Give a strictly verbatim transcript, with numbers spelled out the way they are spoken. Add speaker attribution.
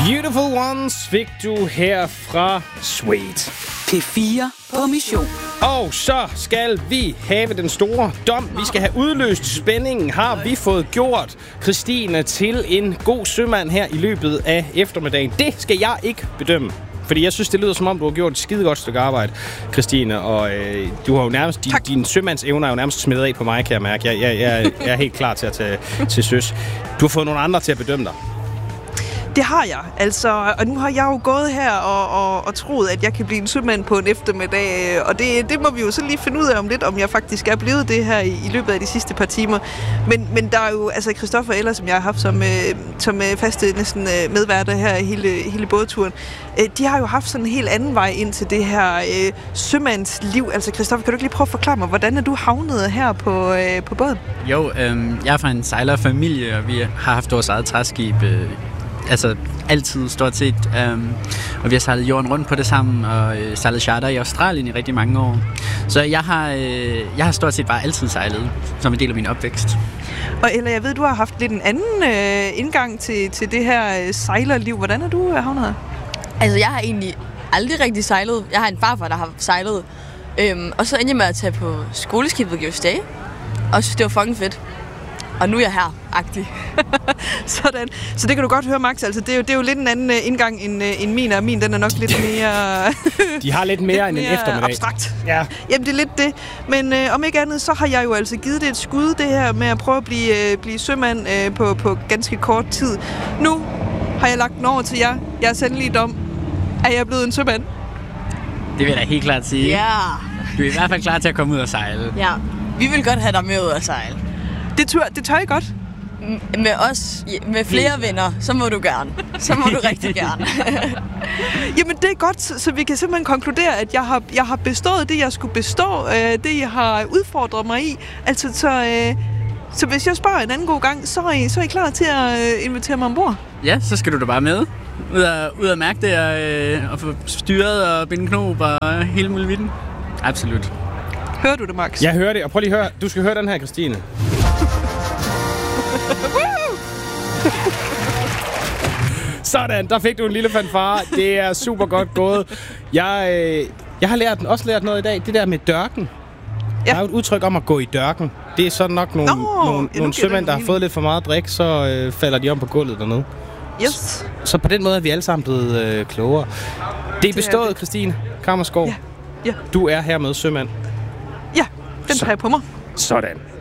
Speaker 1: Beautiful Ones fik du her fra Sweet.
Speaker 2: P fire på mission.
Speaker 1: Og så skal vi have den store dom. Vi skal have udløst spændingen. Har vi fået gjort Christine til en god sømand her i løbet af eftermiddagen? Det skal jeg ikke bedømme. Fordi jeg synes, det lyder som om, du har gjort et skide godt stykke arbejde, Christine. Og øh, du har jo nærmest, din, din sømandsevner er jo nærmest smidt af på mig, kan jeg mærke. Jeg, jeg, jeg, jeg er helt klar til at tage til søs. Du har fået nogle andre til at bedømme dig.
Speaker 3: Det har jeg, altså, og nu har jeg jo gået her og, og, og troet, at jeg kan blive en sømand på en eftermiddag, og det, det må vi jo så lige finde ud af om lidt, om jeg faktisk er blevet det her i, i løbet af de sidste par timer. Men, men der er jo, altså Christoffer Eller, som jeg har haft som, øh, som faste næsten øh, medværter her i hele, hele bådturen, øh, de har jo haft sådan en helt anden vej ind til det her øh, sømandsliv. Altså Christoffer, kan du ikke lige prøve at forklare mig, hvordan er du havnet her på, øh, på båden?
Speaker 4: Jo, øh, jeg er fra en sejlerfamilie, og vi har haft vores eget træskib, øh, altså altid stort set, øhm, og vi har sejlet jorden rundt på det sammen, og øh, sejlet charter i Australien i rigtig mange år. Så jeg har, øh, jeg har stort set bare altid sejlet, som en del af min opvækst.
Speaker 3: Og Ella, jeg ved, du har haft lidt en anden øh, indgang til, til det her øh, sejlerliv. Hvordan er du havnet her?
Speaker 5: Altså, jeg har egentlig aldrig rigtig sejlet. Jeg har en farfar, der har sejlet. Øhm, og så endte jeg med at tage på skoleskibet Georg Stage, og synes, det var fucking fedt. Og nu er jeg her, agtig.
Speaker 3: Sådan. Så det kan du godt høre, Max. Altså, det, er jo, det er jo lidt en anden uh, indgang end, uh, end min, og min den er nok lidt mere...
Speaker 1: De har lidt mere end en eftermiddag.
Speaker 3: Abstrakt.
Speaker 1: Ja.
Speaker 3: Jamen, det er lidt det. Men uh, om ikke andet, så har jeg jo altså givet det et skud, det her med at prøve at blive, uh, blive sømand uh, på, på ganske kort tid. Nu har jeg lagt den over til jer. Jeg er sandelig dom. Er jeg blevet en sømand?
Speaker 4: Det vil jeg da helt klart sige.
Speaker 5: Ja.
Speaker 4: Du er i hvert fald klar til at komme ud og sejle.
Speaker 5: Ja, vi vil godt have dig med ud at sejle.
Speaker 3: Det tør, det tør jeg godt.
Speaker 5: Med os, med flere venner, så må du gerne. Så må du rigtig gerne.
Speaker 3: Jamen det er godt, så vi kan simpelthen konkludere, at jeg har, jeg har bestået det, jeg skulle bestå, øh, det jeg har udfordret mig i. Altså så, øh, så hvis jeg spørger en anden god gang, så er I, så er I klar til at øh, invitere mig ombord?
Speaker 4: Ja, så skal du da bare med. Ud og, ud og mærke det, og, øh, og få styret og binde knop og hele muligheden. Absolut.
Speaker 3: Hører du det, Max?
Speaker 1: Jeg hører det, og prøv lige at høre. Du skal høre den her, Christine. Sådan, der fik du en lille fanfare. Det er super godt gået. Jeg, øh, jeg har lært, også lært noget i dag. Det der med dørken. Ja. Der er jo et udtryk om at gå i dørken. Det er sådan nok nogle,
Speaker 3: Nå,
Speaker 1: nogle,
Speaker 3: ja,
Speaker 1: nogle sømænd, der har fået lidt for meget drik, så øh, falder de om på gulvet dernede.
Speaker 3: Yes.
Speaker 1: Så, så på den måde er vi alle sammen blevet øh, klogere. Det er bestået, det. Christine Kammerskov.
Speaker 3: Ja. Ja.
Speaker 1: Du er hermed sømand.
Speaker 3: Ja, den tager jeg på mig.
Speaker 1: Sådan.